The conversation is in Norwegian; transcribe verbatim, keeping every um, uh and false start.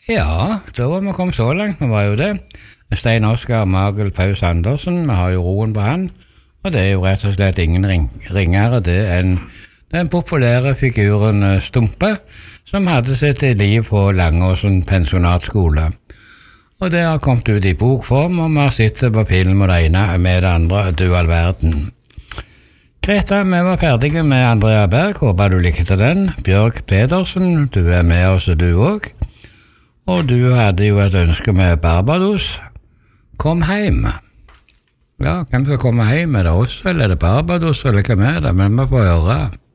Ja, da var vi kommet så langt, vi var jo det. Stein Oskar Magel Paus Andersen, vi har jo roen på han, og det er jo rett og slett ingen ring ringere det enn den populære figuren Stumpe, som hadde sitt liv på Langåsen pensjonatskole. Og det har kommet ut i bokform, og vi har sett det på film og det ene med det andre, du all verden. Greta, vi var ferdige med Andrea Berg, håper du likte den. Bjørg Pedersen, du er med oss du også. Og du hadde jo et ønske med Barbados. Kom hjem. Ja, hvem skal komme hjem? Er det oss, eller er det Barbados, eller hvem er det? Men vi får høre.